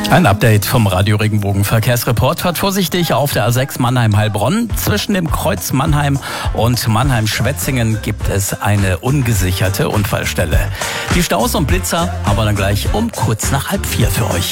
Ein Update vom Radio Regenbogen Verkehrsreport. Fahrt vorsichtig auf der A6 Mannheim-Heilbronn. Zwischen dem Kreuz Mannheim und Mannheim-Schwetzingen gibt es eine ungesicherte Unfallstelle. Die Staus und Blitzer haben wir dann gleich um kurz nach 3:30 für euch.